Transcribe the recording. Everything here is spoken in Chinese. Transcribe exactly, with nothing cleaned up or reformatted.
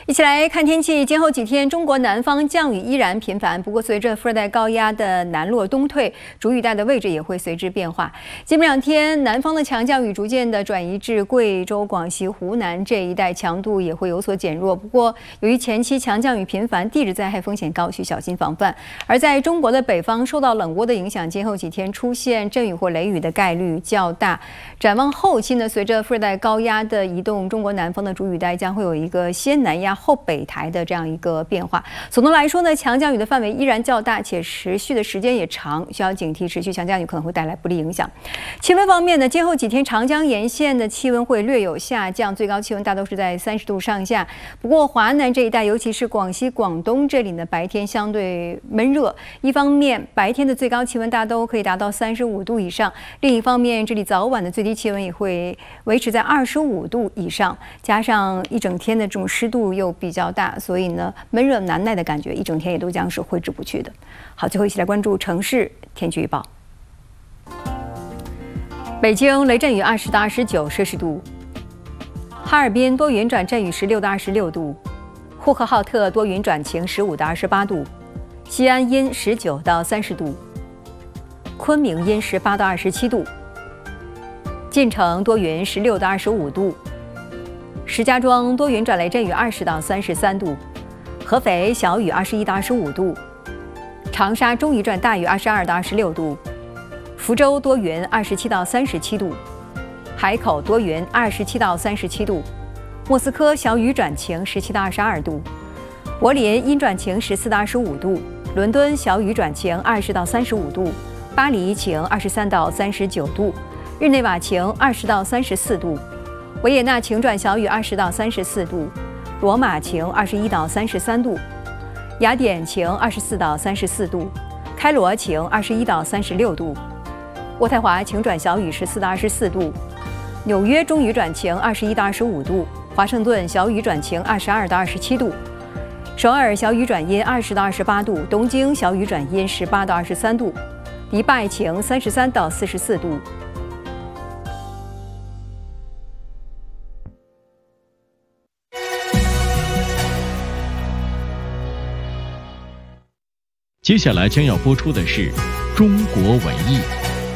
一起来看天气。今后几天，中国南方降雨依然频繁，不过随着副热带高压的南落东退，主雨带的位置也会随之变化。今明两天，南方的强降雨逐渐的转移至贵州、广西、湖南这一带，强度也会有所减弱。不过，由于前期强降雨频繁，地质灾害风险高，需小心防范。而在中国的北方，受到冷涡的影响，今后几天出现阵雨或雷雨的概率较大。展望后期呢，随着副热带高压的移动，中国南方的主雨带将会有一个先南压后北抬的这样一个变化。总的来说呢，强降雨的范围依然较大，且持续的时间也长，需要警惕持续强降雨可能会带来不利影响。气温方面呢，今后几天长江沿线的气温会略有下降，最高气温大都是在三十度上下。不过华南这一带，尤其是广西、广东这里呢，白天相对闷热。一方面，白天的最高气温大都可以达到三十五度以上；另一方面，这里早晚的最低气温也会维持在二十五度以上，加上一整天的这种湿度又比较大，所以呢，闷热难耐的感觉一整天也都将是挥之不去的。好，最后一起来关注城市天气预报。北京雷阵雨二十到二十九摄氏度，哈尔滨多云转阵雨十六到二十六度，呼和浩特多云转晴十五到二十八度，西安阴十九到三十度，昆明阴十八到二十七度，晋城多云十六到二十五度，石家庄多云转雷阵雨二十到三十三度，合肥小雨二十一到二十五度，长沙中雨转大雨二十二到二十六度，福州多云二十七到三十七度，海口多云二十七到三十七度，莫斯科小雨转晴十七到二十二度，柏林阴转晴十四到二十五度，伦敦小雨转晴二十到三十五度，巴黎晴二十三到三十九度，日内瓦晴二十到三十四度，维也纳晴转小雨二十到三十四度，罗马晴二十一到三十三度，雅典晴二十四到三十四度，开罗晴二十一到三十六度，渥太华晴转小雨十四到二十四度，纽约中雨转晴二十一到二十五度，华盛顿小雨转晴二十二到二十七度，首尔小雨转阴二十到二十八度，东京小雨转阴十八到二十三度，迪拜晴三十三到四十四度。 接下来将要播出的是中国文艺。